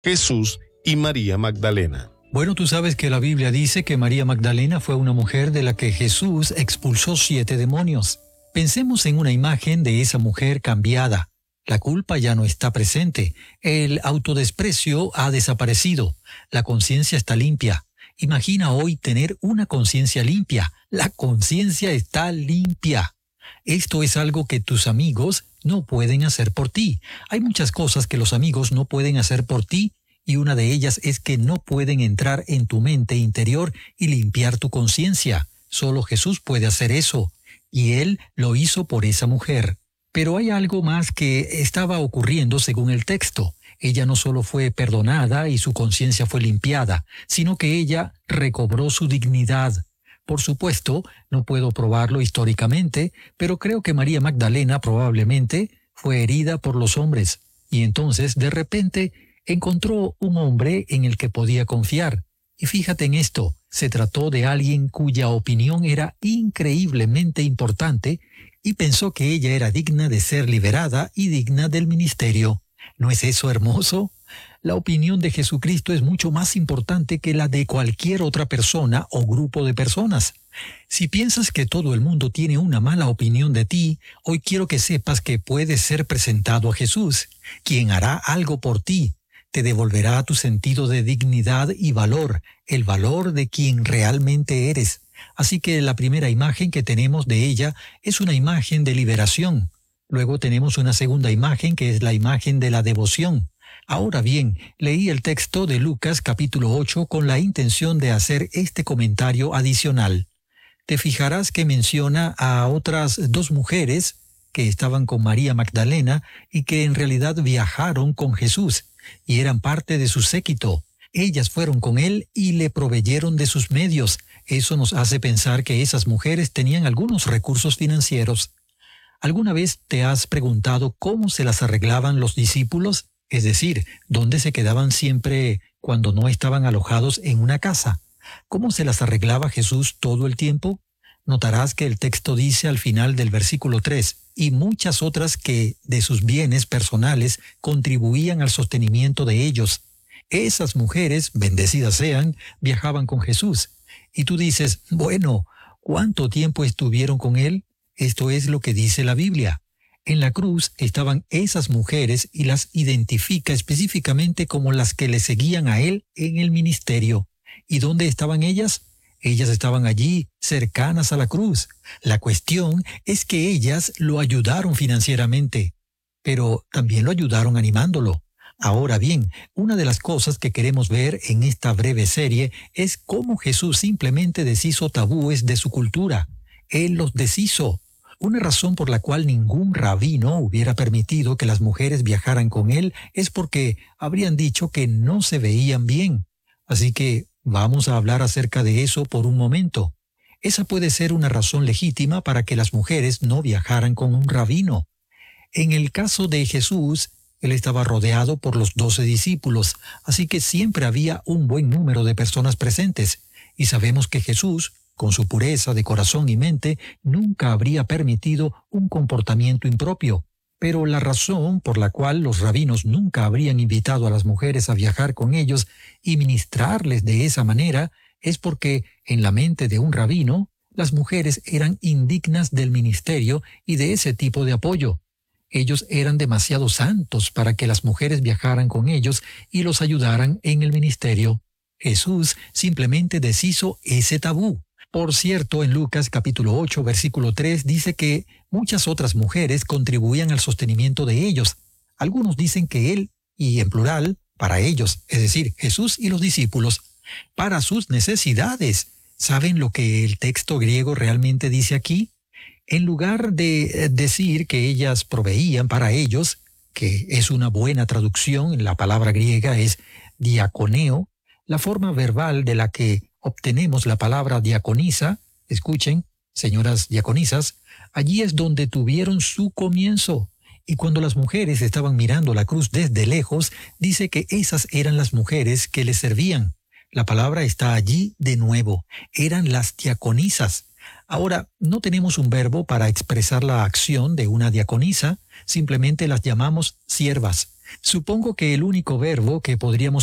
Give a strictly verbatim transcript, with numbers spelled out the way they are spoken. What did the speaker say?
Jesús y María Magdalena. Bueno, tú sabes que la Biblia dice que María Magdalena fue una mujer de la que Jesús expulsó siete demonios. Pensemos en una imagen de esa mujer cambiada. La culpa ya no está presente, el autodesprecio ha desaparecido, la conciencia está limpia. Imagina hoy tener una conciencia limpia. La conciencia está limpia. Esto es algo que tus amigos no pueden hacer por ti. Hay muchas cosas que los amigos no pueden hacer por ti, y una de ellas es que no pueden entrar en tu mente interior y limpiar tu conciencia. Solo Jesús puede hacer eso, y Él lo hizo por esa mujer. Pero hay algo más que estaba ocurriendo según el texto. Ella no solo fue perdonada y su conciencia fue limpiada, sino que ella recobró su dignidad. Por supuesto, no puedo probarlo históricamente, pero creo que María Magdalena probablemente fue herida por los hombres, y entonces, de repente, encontró un hombre en el que podía confiar. Y fíjate en esto, se trató de alguien cuya opinión era increíblemente importante y pensó que ella era digna de ser liberada y digna del ministerio. ¿No es eso hermoso? La opinión de Jesucristo es mucho más importante que la de cualquier otra persona o grupo de personas. Si piensas que todo el mundo tiene una mala opinión de ti, hoy quiero que sepas que puedes ser presentado a Jesús, quien hará algo por ti. Te devolverá tu sentido de dignidad y valor, el valor de quien realmente eres. Así que la primera imagen que tenemos de ella es una imagen de liberación. Luego tenemos una segunda imagen que es la imagen de la devoción. Ahora bien, leí el texto de Lucas capítulo ocho con la intención de hacer este comentario adicional. Te fijarás que menciona a otras dos mujeres que estaban con María Magdalena y que en realidad viajaron con Jesús y eran parte de su séquito. Ellas fueron con él y le proveyeron de sus medios. Eso nos hace pensar que esas mujeres tenían algunos recursos financieros. ¿Alguna vez te has preguntado cómo se las arreglaban los discípulos? Es decir, ¿dónde se quedaban siempre cuando no estaban alojados en una casa? ¿Cómo se las arreglaba Jesús todo el tiempo? Notarás que el texto dice al final del versículo tres, y muchas otras que de sus bienes personales contribuían al sostenimiento de ellos. Esas mujeres, bendecidas sean, viajaban con Jesús. Y tú dices, bueno, ¿cuánto tiempo estuvieron con él? Esto es lo que dice la Biblia. En la cruz estaban esas mujeres y las identifica específicamente como las que le seguían a él en el ministerio. ¿Y dónde estaban ellas? Ellas estaban allí, cercanas a la cruz. La cuestión es que ellas lo ayudaron financieramente, pero también lo ayudaron animándolo. Ahora bien, una de las cosas que queremos ver en esta breve serie es cómo Jesús simplemente deshizo tabúes de su cultura. Él los deshizo. Una razón por la cual ningún rabino hubiera permitido que las mujeres viajaran con él es porque habrían dicho que no se veían bien. Así que vamos a hablar acerca de eso por un momento. Esa puede ser una razón legítima para que las mujeres no viajaran con un rabino. En el caso de Jesús, él estaba rodeado por los doce discípulos, así que siempre había un buen número de personas presentes. Y sabemos que Jesús, con su pureza de corazón y mente, nunca habría permitido un comportamiento impropio. Pero la razón por la cual los rabinos nunca habrían invitado a las mujeres a viajar con ellos y ministrarles de esa manera es porque, en la mente de un rabino, las mujeres eran indignas del ministerio y de ese tipo de apoyo. Ellos eran demasiado santos para que las mujeres viajaran con ellos y los ayudaran en el ministerio. Jesús simplemente deshizo ese tabú. Por cierto, en Lucas capítulo ocho, versículo tres, dice que muchas otras mujeres contribuían al sostenimiento de ellos. Algunos dicen que él, y en plural, para ellos, es decir, Jesús y los discípulos, para sus necesidades. ¿Saben lo que el texto griego realmente dice aquí? En lugar de decir que ellas proveían para ellos, que es una buena traducción, la palabra griega es diaconeo, la forma verbal de la que obtenemos la palabra diaconisa, escuchen, señoras diaconisas, allí es donde tuvieron su comienzo. Y cuando las mujeres estaban mirando la cruz desde lejos, dice que esas eran las mujeres que les servían. La palabra está allí de nuevo. Eran las diaconisas. Ahora, no tenemos un verbo para expresar la acción de una diaconisa, simplemente las llamamos siervas. Supongo que el único verbo que podríamos